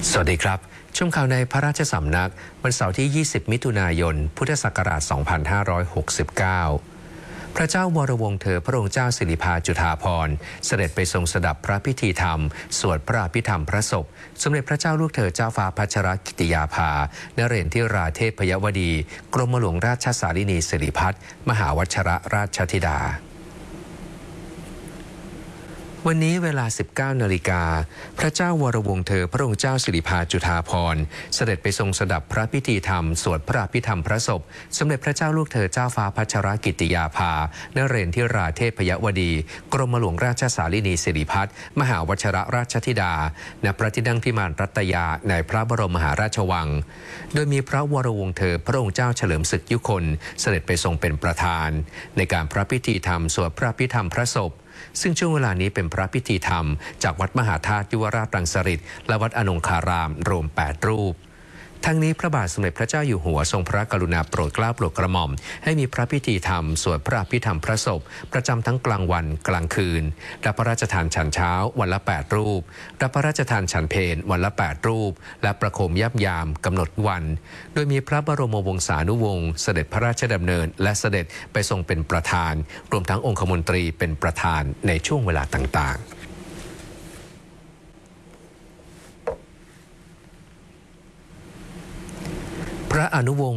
สวัสดีครับชมข่าวในพระราชสำนักวันเสาร์ที่ 20 มิถุนายน พุทธศักราช 2569 พระเจ้าวรวงศ์เธอพระองค์เจ้าสิริภาจุฑาภรณ์เสด็จไปทรงสดับพระพิธีธรรมสวดพระอภิธรรมพระศพสมเด็จพระเจ้าลูกเธอเจ้าฟ้าพัชรกิติยาภานเรศทิราเทพยวดีกรมหลวงราชสารินีสิริพัฒน์มหาวชรราชธิดาวันนี้เวลา 19 นาฬิกาพระเจ้าวรวงศ์เธอพระองค์เจ้าสิริภาจุฑาภรณ์เสด็จไปทรงสดับพระพิธีธรรมสวดพระอภิธรรมพระศพสมเด็จพระเจ้าลูกเธอเจ้าฟ้าพัชรกิติยาภานเรศทิราเทพยวดีกรมหลวงราชสารินีสิริพัฒน์มหาวชรราชธิดาณพระที่นั่งพิมานรัตยาในพระบรมมหาราชวังโดยมีพระวรวงศ์เธอพระองค์เจ้าเฉลิมศึกยุคนเสด็จไปทรงเป็นประธานในการพระพิธีธรรมสวดพระอภิธรรมพระศพซึ่งช่วงเวลานี้เป็นพระพิธีธรรมจากวัดมหาธาตุยุวราชรังสฤษฎ์และวัดอนงคารามรวม 8 รูปทั้งนี้พระบาทสมเด็จพระเจ้าอยู่หัวทรงพระกรุณาโปรดเกล้าโปรดกระหม่อมให้มีพระพิธีธรรมสวดพระอภิธรรมพระศพประจำทั้งกลางวันกลางคืนและพระราชทานฉันเช้าวันละ 8 รูปและพระราชทานฉันเพลวันละ 8 รูปและประโคมย่ำยามกำหนดวันโดยมีพระบรมวงศานุวงศ์เสด็จพระราชดำเนินและเสด็จไปทรงเป็นประธานรวมทั้งองคมนตรีเป็นประธานในช่วงเวลาต่างๆพระอนุวงศ์